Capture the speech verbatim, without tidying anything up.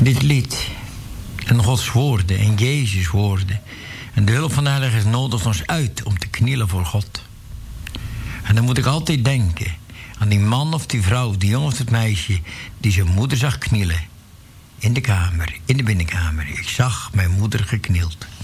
Dit lied en Gods woorden en Jezus woorden en de hulp van de Heilige Geest nodigt ons uit om te knielen voor God. En dan moet ik altijd denken aan die man of die vrouw, die jongen of het meisje die zijn moeder zag knielen in de kamer, in de binnenkamer. Ik zag mijn moeder geknield.